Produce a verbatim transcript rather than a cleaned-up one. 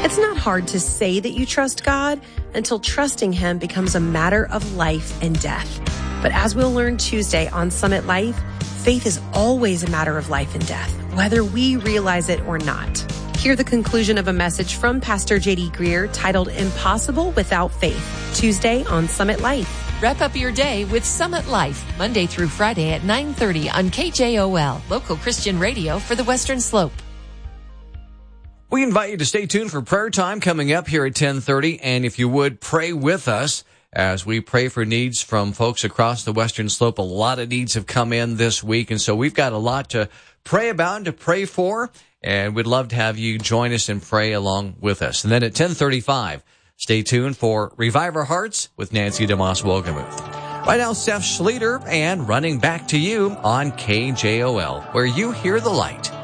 It's not hard to say that you trust God until trusting Him becomes a matter of life and death. But as we'll learn Tuesday on Summit Life, faith is always a matter of life and death, whether we realize it or not. Hear the conclusion of a message from Pastor J D Greer titled Impossible Without Faith, Tuesday on Summit Life. Wrap up your day with Summit Life, Monday through Friday at nine thirty on K J O L, local Christian radio for the Western Slope. We invite you to stay tuned for prayer time coming up here at ten thirty, and if you would, pray with us as we pray for needs from folks across the Western Slope. A lot of needs have come in this week, and so we've got a lot to pray about and to pray for, and we'd love to have you join us and pray along with us. And then at ten thirty-five, stay tuned for Revive Our Hearts with Nancy DeMoss-Wolgemuth. Right now, Seth Schlueter and Running Back to You on K J O L, where you hear the light.